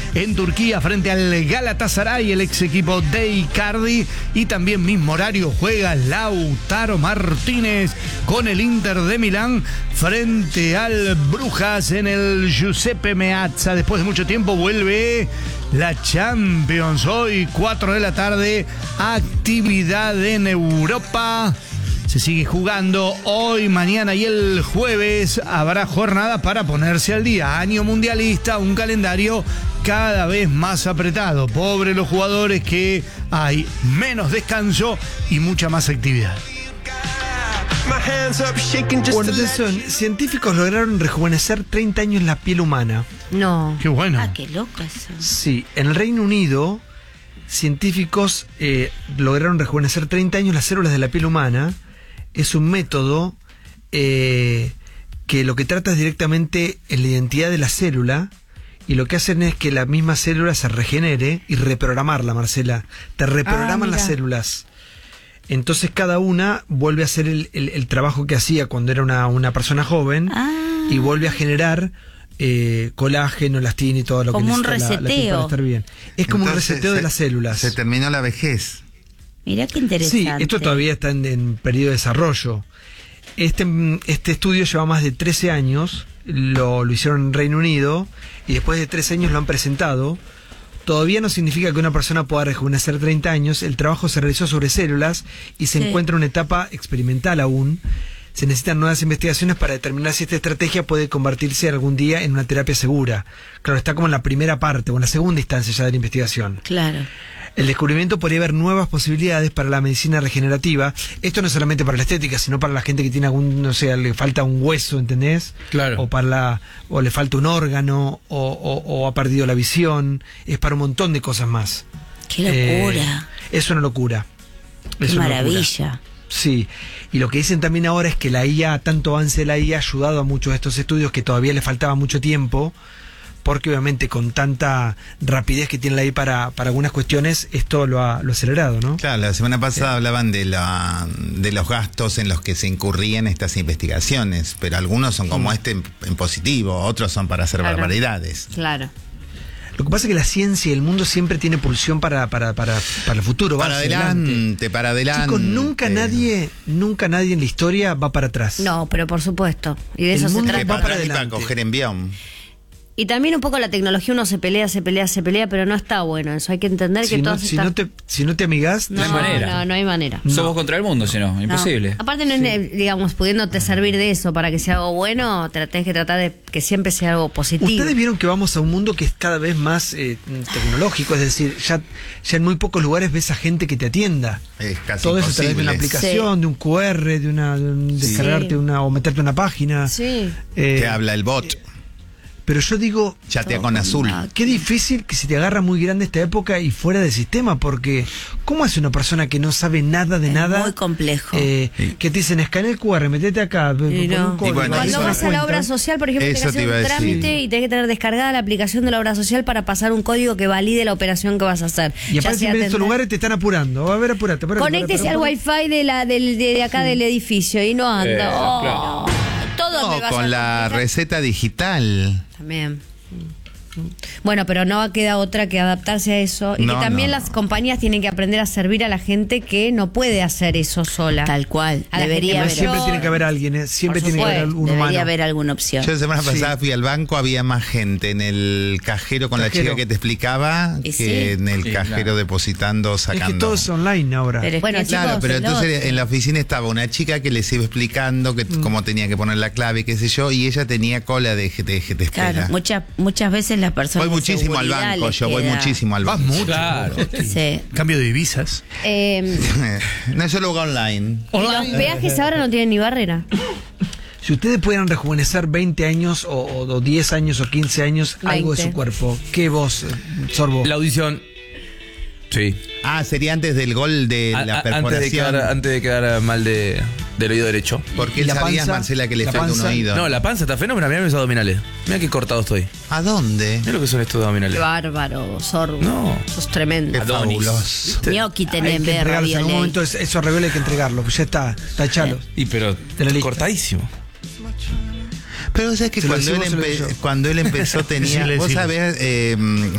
en Turquía frente al Galatasaray, el ex equipo de Icardi. Y también mismo horario juega Lautaro Martínez con el Inter de Milán frente al Brujas en el Giuseppe Meazza. Después de mucho tiempo vuelve la Champions. Hoy 4 de la tarde, actividad en Europa. Se sigue jugando hoy, mañana y el jueves. Habrá jornada para ponerse al día. Año mundialista, un calendario cada vez más apretado. Pobres los jugadores, que hay menos descanso y mucha más actividad. Bueno, atención, científicos lograron rejuvenecer 30 años la piel humana. No. Qué bueno. Ah, qué loco eso. Sí, en el Reino Unido, científicos lograron rejuvenecer 30 años las células de la piel humana. Es un método que lo que trata es directamente en la identidad de la célula, y lo que hacen es que la misma célula se regenere y reprogramarla, Marcela. Te reprograman las células. Entonces cada una vuelve a hacer el trabajo que hacía cuando era una persona joven, y vuelve a generar colágeno, elastina y todo lo que necesita la piel para estar bien. Es como un reseteo de las células. Se terminó la vejez. Mirá qué interesante. Sí, esto todavía está en periodo de desarrollo. Este estudio lleva más de 13 años, lo hicieron en Reino Unido, y después de 13 años lo han presentado. Todavía no significa que una persona pueda rejuvenecer 30 años. El trabajo se realizó sobre células y se encuentra en una etapa experimental aún. Se necesitan nuevas investigaciones para determinar si esta estrategia puede convertirse algún día en una terapia segura. Claro, está como en la primera parte o en la segunda instancia ya de la investigación. Claro. El descubrimiento podría haber nuevas posibilidades para la medicina regenerativa. Esto no es solamente para la estética, sino para la gente que tiene no sé, le falta un hueso, ¿entendés? Claro. O le falta un órgano, o ha perdido la visión. Es para un montón de cosas más. ¡Qué locura! Es una locura. ¡Qué maravilla! Sí, y lo que dicen también ahora es que la IA, tanto avance de la IA, ha ayudado a muchos de estos estudios que todavía le faltaba mucho tiempo, porque obviamente con tanta rapidez que tiene la IA para algunas cuestiones, esto lo ha acelerado, ¿no? Claro, la semana pasada hablaban de los gastos en los que se incurrían estas investigaciones, pero algunos son como en positivo, otros son para hacer barbaridades. Claro. Lo que pasa es que la ciencia y el mundo siempre tiene pulsión para el futuro. Para adelante. Chicos, nunca nadie en la historia va para atrás. No, pero por supuesto. Y de eso se trata. Va para adelante. Para coger envión. Y también un poco la tecnología, uno se pelea, pero no está bueno eso. Hay que entender que todos si no te amigás, no hay manera. No hay manera. Somos contra el mundo, si no, imposible. Aparte, no es, digamos, pudiéndote servir de eso para que sea algo bueno, tenés que tratar de que siempre sea algo positivo. Ustedes vieron que vamos a un mundo que es cada vez más tecnológico, es decir, ya en muy pocos lugares ves a gente que te atienda. Es casi todo eso a través de una aplicación, de un QR, descargarte o meterte una página. Sí. Te habla el bot. Pero yo digo, chatea con azul. Qué difícil que se te agarra muy grande esta época y fuera del sistema, porque ¿cómo hace una persona que no sabe nada de nada? Muy complejo. Que te dicen, escanea el QR, metete acá. Cuando vas a la obra social, por ejemplo, tenés que hacer un trámite y tenés que tener descargada la aplicación de la obra social para pasar un código que valide la operación que vas a hacer. Y aparte en estos lugares te están apurando. A ver, apurate. Conéctese al wifi de acá del edificio y no anda. Claro. Con la receta digital. También. Bueno, pero no queda otra que adaptarse a eso. Y que también las compañías tienen que aprender a servir a la gente que no puede hacer eso sola. Tal cual. Debería haber. Siempre tiene que haber alguien, siempre tiene que haber un humano. Debería haber alguna opción. Yo la semana pasada fui al banco, había más gente en el cajero con la chica que te explicaba que en el cajero depositando, sacando. Es que todo es online ahora. Pero bueno, claro, pero entonces en la oficina estaba una chica que les iba explicando cómo tenía que poner la clave, qué sé yo, y ella tenía cola de espera. Claro, muchas veces las personas. Voy muchísimo al banco, voy muchísimo al banco. Vas mucho. Claro. Sí. Cambio de divisas. No es solo online. Y los peajes ahora no tienen ni barrera. Si ustedes pudieran rejuvenecer 20 años o 10 años o 15 años 20. algo de su cuerpo, ¿qué vos, Sorbo? La audición. Sí. Sería antes del gol de la perforación. Antes de quedar mal del oído derecho. Porque él sabía, Marcela, que le falta un oído. No, la panza está fenómena. Mirá mis abdominales. Mirá qué cortado estoy. ¿A dónde? Mirá lo que son estos abdominales. Qué bárbaro, Sorbo. No. Sos tremendo. Qué fabuloso. Gnocchi tenés En algún momento esos ravioles hay que entregarlo, pues ya está echalo. Pero cortadísimo. Pero sabes que cuando él empezó tenía, vos sabés,